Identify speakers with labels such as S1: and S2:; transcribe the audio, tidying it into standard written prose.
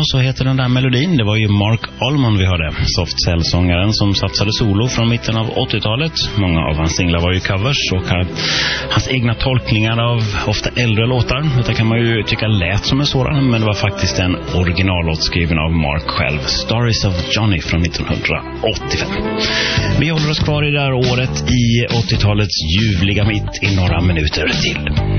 S1: så heter den där melodin. Det var ju Mark Almond vi hörde, Soft Cell-sångaren som satsade solo från mitten av 80-talet. Många av hans singlar var ju covers och hans egna tolkningar av ofta äldre låtar. Det kan man ju tycka lät som en sådan, men det var faktiskt en originallåt skriven av Mark själv, Stories of Johnny från 1985. Vi håller oss kvar i det här året i 80-talets ljuvliga mitt i några minuter till.